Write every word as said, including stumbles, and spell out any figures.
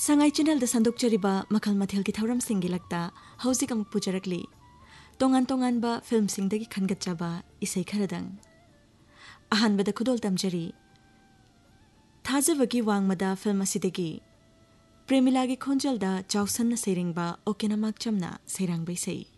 Sangai channel da sandokchariba makhal mathel ki thauram singi lakta hauzik amuk pujarakli tongan tongan ba film singdagi khangatchaba isai kharadang ahan bada khudol tamjari thajabagi wangmada film asidagi Premila gi khonjal da chawsan na seiringba okena makchamna seirang bai sei